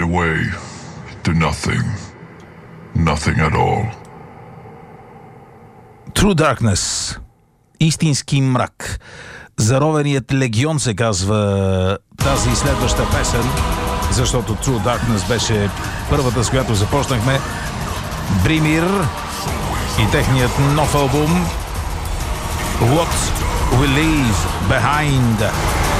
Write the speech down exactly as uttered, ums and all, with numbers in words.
away to nothing. Nothing at all. True Darkness. Истински мрак. Заровеният легион се казва тази следваща песен, защото True Darkness беше първата, с която започнахме. Бримир и техният нов албум What We Leave Behind.